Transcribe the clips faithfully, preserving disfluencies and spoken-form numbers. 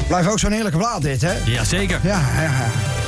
Blijft ook zo'n heerlijke plaat dit, hè? Jazeker. Ja, ja, ja.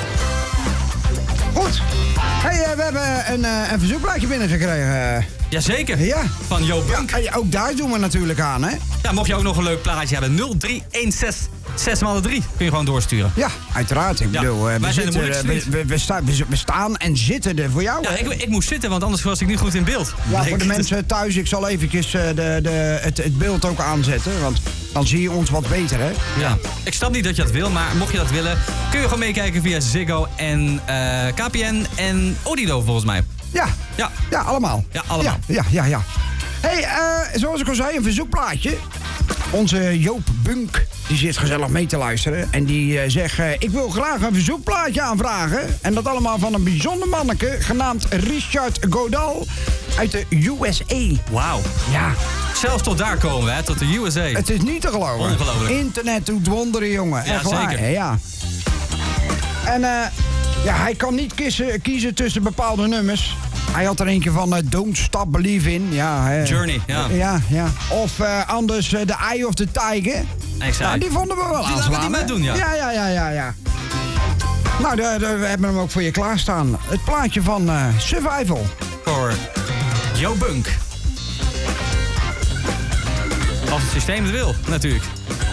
Goed. Hey, uh, we hebben een, uh, een verzoekplaatje binnengekregen. Jazeker. Ja. Van Jo Bunk. Ja, en ook daar doen we natuurlijk aan, hè? Ja, mocht je ook nog een leuk plaatje hebben, nul drie een zes zes maal drie kun je gewoon doorsturen. Ja, uiteraard. Ik Ja, bedoel, uh, we, wij zijn de zitten, moeilijkste we, we, we, sta, we, we staan en zitten er voor jou. Ja, hè? ik, ik moest zitten, want anders was ik niet goed in beeld. Ja, Bleek. voor de mensen thuis, ik zal eventjes uh, de, de, het, het beeld ook aanzetten. Want dan zie je ons wat beter, hè? Ja. Ik snap niet dat je dat wil, maar mocht je dat willen, kun je gewoon meekijken via Ziggo en uh, K P N en Odido volgens mij. Ja, Ja, ja allemaal. Ja, allemaal. Ja, ja, ja. ja. Hey, uh, zoals ik al zei, een verzoekplaatje. Onze Joop Bunk, die zit gezellig mee te luisteren. En die uh, zegt, uh, ik wil graag een verzoekplaatje aanvragen. En dat allemaal van een bijzonder manneke, genaamd Richard Godal uit de U S A. wauw. Ja, Zelfs tot daar komen we, hè, tot de U S A. het is niet te geloven. Ongelooflijk. Internet doet wonderen, jongen. Ja, Echt waar. zeker. Ja. En uh, ja, hij kan niet kiezen, kiezen tussen bepaalde nummers. Hij had er eentje van uh, Don't Stop Believing. Ja, hè. Journey, ja. Ja, ja. Of uh, anders uh, The Eye of the Tiger. Ik zei, Nou, die vonden we wel Die laten we aanslaan, niet meer hè? doen, ja. Ja, ja, ja, ja, ja. Nou, de, de, we hebben hem ook voor je klaarstaan. Het plaatje van uh, Survival. voor Jo Bunk. Als het systeem het wil, natuurlijk.